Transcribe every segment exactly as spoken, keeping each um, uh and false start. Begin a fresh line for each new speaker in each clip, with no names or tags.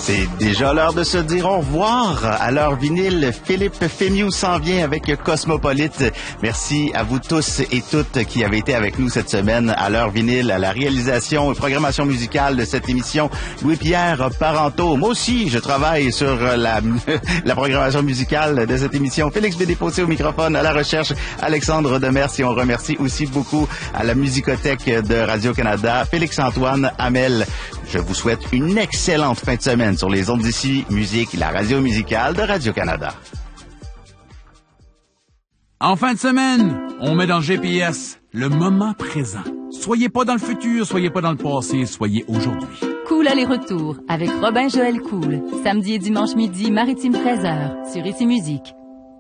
C'est déjà l'heure de se dire au revoir. À l'heure vinyle, Philippe Fémieux s'en vient avec Cosmopolite. Merci à vous tous et toutes qui avez été avec nous cette semaine à l'heure vinyle, à la réalisation et programmation musicale de cette émission. Louis-Pierre Parenteau. Moi aussi, je travaille sur la, la programmation musicale de cette émission. Félix Bédéfossé au microphone, à la recherche, Alexandre Demers. Et on remercie aussi beaucoup à la Musicothèque de Radio-Canada, Félix-Antoine Hamel. Je vous souhaite une excellente fin de semaine sur les ondes d'ici Musique, la radio musicale de Radio-Canada.
En fin de semaine, on met dans le G P S le moment présent. Soyez pas dans le futur, soyez pas dans le passé, soyez aujourd'hui.
Cool aller-retour avec Robin-Joël Cool. Samedi et dimanche midi, Maritime treize heures, sur Ici Musique.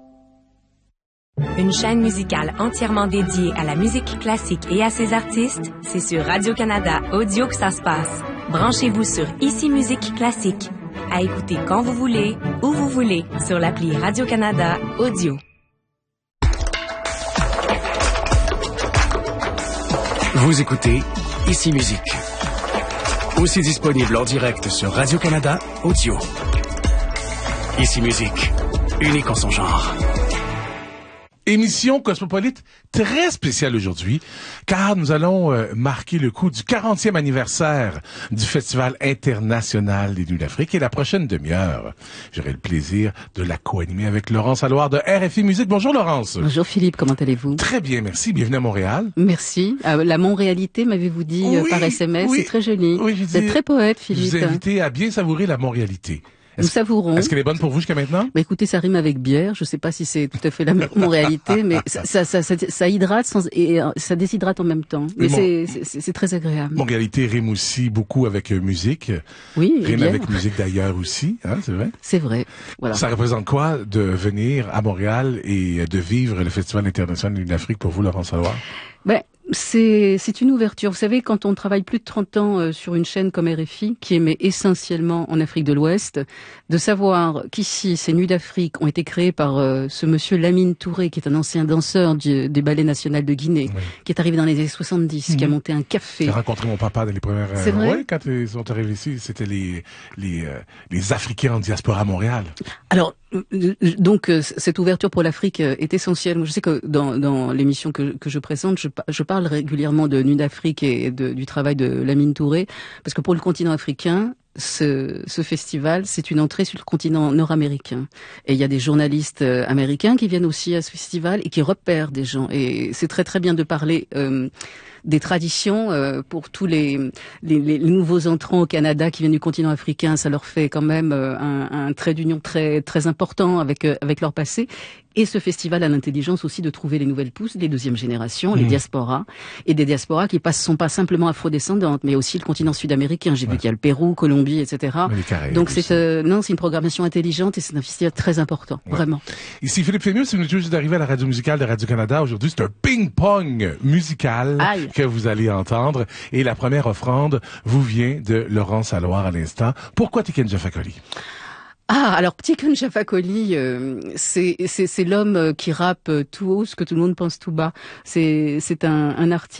Une chaîne musicale entièrement dédiée à la musique classique et à ses artistes, c'est sur Radio-Canada Audio que ça se passe. Branchez-vous sur Ici Musique Classique. À écouter quand vous voulez, où vous voulez, sur l'appli Radio-Canada Audio.
Vous écoutez Ici Musique. Aussi disponible en direct sur Radio-Canada Audio. Ici Musique, unique en son genre.
Émission Cosmopolite très spéciale aujourd'hui, car nous allons euh, marquer le coup du quarantième anniversaire du Festival international des Nuits d'Afrique. Et la prochaine demi-heure, j'aurai le plaisir de la co-animer avec Laurence Alloire de R F I Musique. Bonjour Laurence.
Bonjour Philippe, comment allez-vous?
Très bien, merci. Bienvenue à Montréal.
Merci. Euh, la Montréalité, m'avez-vous dit oui, euh, par S M S, oui, c'est très joli. Oui, vous êtes très poète, Philippe.
Je vous invite à bien savourer la Montréalité.
Nous savourons.
Est-ce qu'elle est bonne pour vous jusqu'à maintenant?
Bah écoutez, ça rime avec bière. Je sais pas si c'est tout à fait la même réalité, mais ça, ça, ça, ça, ça hydrate sans, et ça déshydrate en même temps. Mais, mais c'est, c'est, c'est très agréable.
Mon réalité rime aussi beaucoup avec euh, musique.
Oui.
Rime avec musique d'ailleurs aussi, hein, c'est vrai?
C'est vrai. Voilà.
Ça représente quoi de venir à Montréal et de vivre le Festival international de l'Afrique pour vous, Laurence Alloire?
Ben, c'est, c'est une ouverture. Vous savez, quand on travaille plus de trente ans euh, sur une chaîne comme R F I, qui émet essentiellement en Afrique de l'Ouest, de savoir qu'ici, ces Nuits d'Afrique ont été créées par euh, ce monsieur Lamine Touré, qui est un ancien danseur du, des ballets nationaux de Guinée, oui. qui est arrivé dans les années soixante-dix, mmh. qui a monté un café.
J'ai rencontré mon papa dans les premières...
C'est vrai?
Oui, quand ils sont arrivés ici, c'était les, les, euh, les Africains en diaspora à Montréal.
Alors, donc, cette ouverture pour l'Afrique est essentielle. Je sais que dans, dans l'émission que, que je présente, je, je parle régulièrement de Nuits d'Afrique et de, du travail de Lamine Touré, parce que pour le continent africain, ce, ce festival, c'est une entrée sur le continent nord-américain. Et il y a des journalistes américains qui viennent aussi à ce festival et qui repèrent des gens. Et c'est très très bien de parler... Euh, des traditions euh, pour tous les, les, les nouveaux entrants au Canada qui viennent du continent africain. Ça leur fait quand même euh, un, un trait d'union très très important avec euh, avec leur passé. Et ce festival a l'intelligence aussi de trouver les nouvelles pousses, les deuxièmes générations, mmh. les diasporas, et des diasporas qui ne sont pas simplement afrodescendantes, mais aussi le continent sud-américain. J'ai ouais. vu qu'il y a le Pérou, Colombie, et cetera. Donc c'est euh, non, c'est une programmation intelligente et c'est un festival très important, ouais. vraiment.
Ici Philippe Fémieux, si vous venez juste d'arriver à la radio musicale de Radio-Canada, aujourd'hui c'est un ping-pong musical Aïe. que vous allez entendre. Et la première offrande vous vient de Laurence Alloire à l'instant. Pourquoi Tiken Jah Fakoly?
Ah, alors Tiken Jah Fakoly, euh, c'est c'est c'est l'homme qui rappe tout haut ce que tout le monde pense tout bas. C'est c'est un un artiste